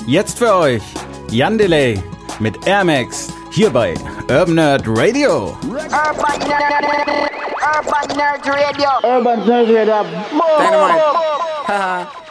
Jetzt für euch Jan Delay mit Air Max hier bei Urban Nerd Radio. Urban Nerd Radio. Urban Nerd Radio. Dynamite.